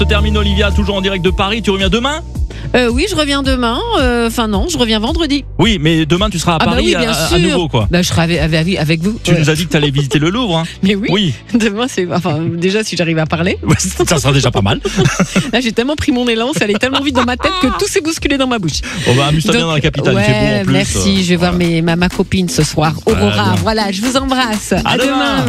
Se termine Olivia, toujours en direct de Paris. Tu reviens demain ? Oui, je reviens demain. Enfin non, je reviens vendredi. Oui, mais demain tu seras à Paris oui, bien à sûr. nouveau quoi. Je serai avec vous. Tu nous as dit que tu allais visiter le Louvre. Hein. Mais oui. Oui. Demain, déjà si j'arrive à parler. Ouais, ça sera déjà pas mal. Là, j'ai tellement pris mon élan, ça allait tellement vite dans ma tête que tout s'est bousculé dans ma bouche. On va amuse-toi bien dans la capitale. Ouais, Il fait beau en plus. merci. Je vais voir ma copine ce soir, Aurora. Voilà, je vous embrasse. À demain.